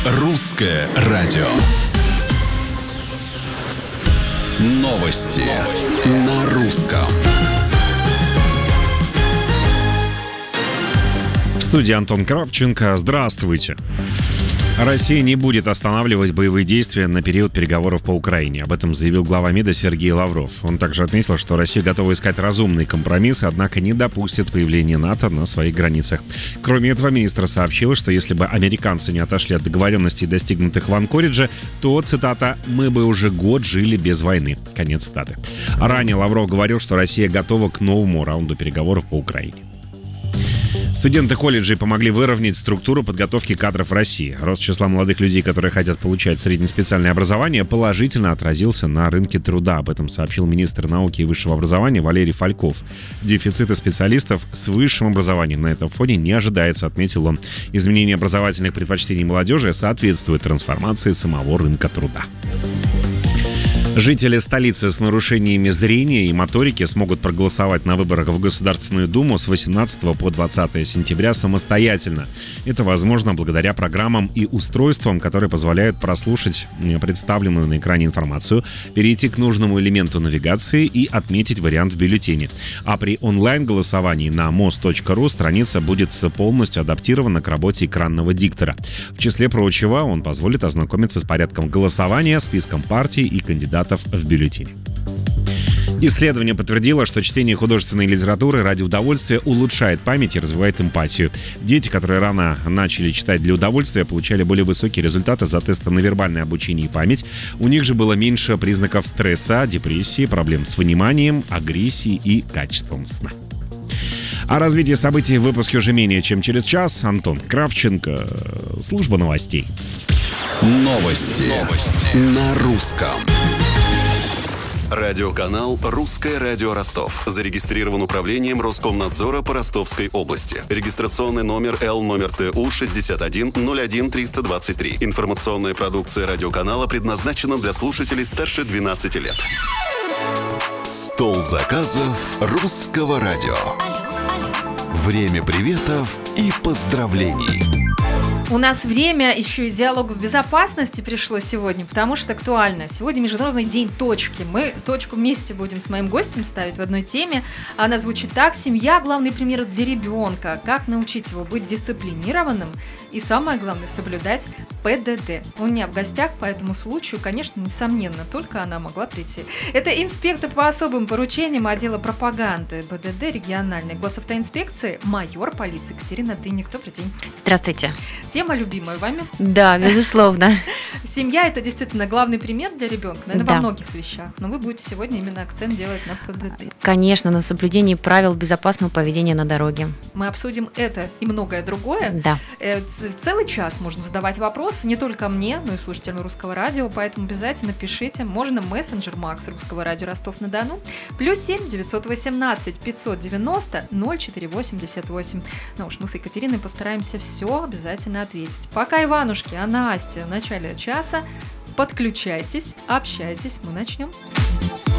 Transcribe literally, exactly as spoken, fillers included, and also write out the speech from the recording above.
Русское радио. Новости на русском. В студии Антон Кравченко. Здравствуйте. Россия не будет останавливать боевые действия на период переговоров по Украине. Об этом заявил глава МИДа Сергей Лавров. Он также отметил, что Россия готова искать разумные компромиссы, однако не допустит появления НАТО на своих границах. Кроме этого, министр сообщил, что если бы американцы не отошли от договоренностей, достигнутых в Анкоридже, то, цитата, «мы бы уже год жили без войны». Конец цитаты. Ранее Лавров говорил, что Россия готова к новому раунду переговоров по Украине. Студенты колледжей помогли выровнять структуру подготовки кадров в России. Рост числа молодых людей, которые хотят получать среднеспециальное образование, положительно отразился на рынке труда. Об этом сообщил министр науки и высшего образования Валерий Фальков. Дефицита специалистов с высшим образованием на этом фоне не ожидается, отметил он. Изменение образовательных предпочтений молодежи соответствует трансформации самого рынка труда. Жители столицы с нарушениями зрения и моторики смогут проголосовать на выборах в Государственную Думу с восемнадцатого по двадцатое сентября самостоятельно. Это возможно благодаря программам и устройствам, которые позволяют прослушать представленную на экране информацию, перейти к нужному элементу навигации и отметить вариант в бюллетене. А при онлайн-голосовании на мост точка ру страница будет полностью адаптирована к работе экранного диктора. В числе прочего, он позволит ознакомиться с порядком голосования, списком партий и кандидатов в бюллетене. Исследование подтвердило, что чтение художественной литературы ради удовольствия улучшает память и развивает эмпатию. Дети, которые рано начали читать для удовольствия, получали более высокие результаты за тесты на вербальное обучение и память. У них же было меньше признаков стресса, депрессии, проблем с вниманием, агрессии и качеством сна. О развитии событий в выпуске уже менее чем через час. Антон Кравченко, служба новостей. Новости, Новости. На русском. Радиоканал «Русское радио Ростов». Зарегистрирован управлением Роскомнадзора по Ростовской области. Регистрационный номер Л номер Т У шестьдесят один ноль один триста двадцать три. Информационная продукция радиоканала предназначена для слушателей старше двенадцати лет. Стол заказов Русского радио. Время приветов и поздравлений. У нас время еще и диалогов безопасности пришло сегодня, потому что актуально. Сегодня Международный день точки. Мы точку вместе будем с моим гостем ставить в одной теме. Она звучит так: семья – главный пример для ребенка. Как научить его быть дисциплинированным и, самое главное, соблюдать П Д Д. У меня в гостях по этому случаю, конечно, несомненно, только она могла прийти. Это инспектор по особым поручениям отдела пропаганды Б Д Д региональной госавтоинспекции, майор полиции Катерина Дынник. Добрый день. Здравствуйте. Тема любимая вами? Да, безусловно. Семья – это действительно главный пример для ребенка, наверное, Да. во многих вещах. Но вы будете сегодня именно акцент делать на П Д Д. Конечно, на соблюдении правил безопасного поведения на дороге. Мы обсудим это и многое другое. Да. Э, ц- Целый час можно задавать вопросы не только мне, но и слушателям Русского радио, поэтому обязательно пишите. Можно мессенджер Макс Русского радио Ростов-на-Дону. Плюс семь девятьсот восемнадцать пятьсот девяносто ноль четыре восемьдесят восемь. Ну уж мы с Екатериной постараемся все обязательно ответить. Пока Иванушки, а Настя в начале часа. Подключайтесь, общайтесь, мы начнем.